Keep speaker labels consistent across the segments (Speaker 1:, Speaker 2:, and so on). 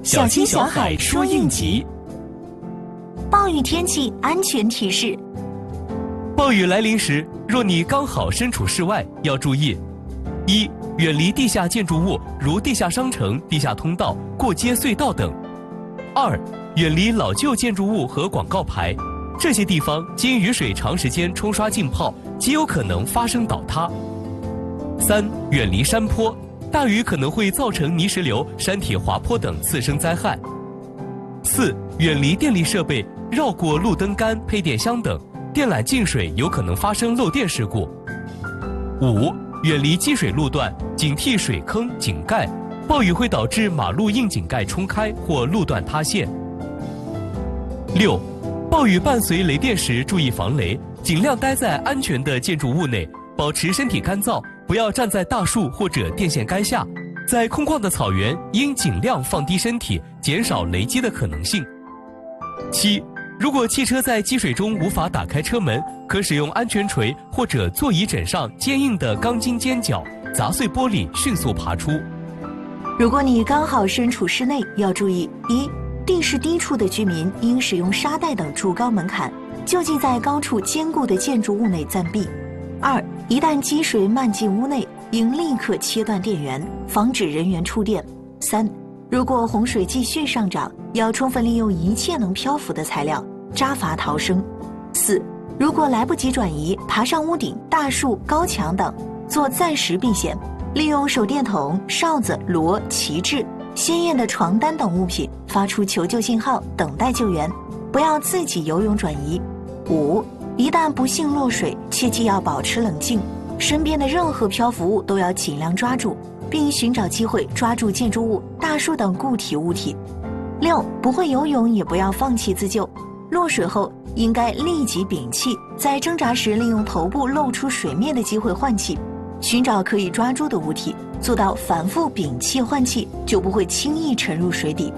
Speaker 1: 小青小海说应急。
Speaker 2: 暴雨天气安全提示：
Speaker 1: 暴雨来临时，若你刚好身处室外，要注意：一、远离地下建筑物，如地下商城、地下通道、过街隧道等；二、远离老旧建筑物和广告牌，这些地方经雨水长时间冲刷浸泡，极有可能发生倒塌；三、远离山坡，大雨可能会造成泥石流、山体滑坡等次生灾害；四、远离电力设备，绕过路灯杆、配电箱等，电缆进水有可能发生漏电事故；五、远离积水路段，警惕水坑、井盖，暴雨会导致马路硬井盖冲开或路段塌陷；六、暴雨伴随雷电时注意防雷，尽量待在安全的建筑物内，保持身体干燥，不要站在大树或者电线杆下。在空旷的草原，应尽量放低身体，减少雷击的可能性。七、如果汽车在积水中无法打开车门，可使用安全锤或者座椅枕上坚硬的钢筋尖角砸碎玻璃，迅速爬出。
Speaker 2: 如果你刚好身处室内，要注意：一、地势低处的居民应使用沙袋等筑高门槛，就近在高处坚固的建筑物内暂避；二、一旦积水漫进屋内，应立刻切断电源，防止人员触电；三、如果洪水继续上涨，要充分利用一切能漂浮的材料，扎筏逃生；四、如果来不及转移，爬上屋顶、大树、高墙等，做暂时避险，利用手电筒、哨子、锣、旗帜、鲜艳的床单等物品发出求救信号，等待救援，不要自己游泳转移。五、一旦不幸落水，切记要保持冷静，身边的任何漂浮物都要尽量抓住，并寻找机会抓住建筑物、大树等固体物体。六、不会游泳也不要放弃自救，落水后应该立即屏气，在挣扎时利用头部露出水面的机会换气，寻找可以抓住的物体，做到反复屏气换气，就不会轻易沉入水底。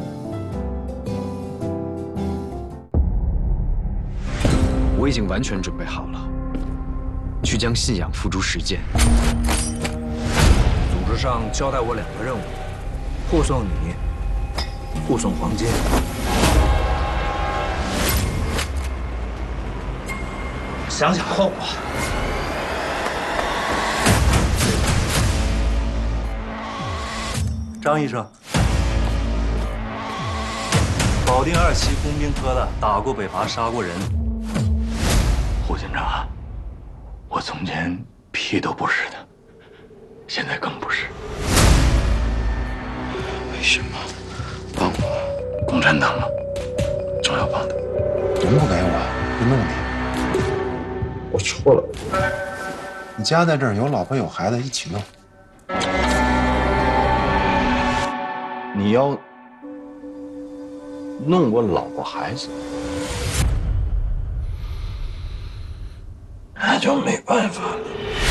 Speaker 3: 我已经完全准备好了，去将信仰付诸实践。
Speaker 4: 组织上交代我2个任务：护送你，护送黄金。想想后果。张医生，保定2期工兵科的，打过北伐，杀过人。
Speaker 5: 胡警长，我从前屁都不是的，现在更不是。为什么帮我？共产党吗？总要帮的。
Speaker 6: don不给我，就弄你。
Speaker 4: 我错了。
Speaker 6: 你家在这儿，有老婆有孩子，一起弄。
Speaker 5: 你要弄我老婆孩子，那就没办法了。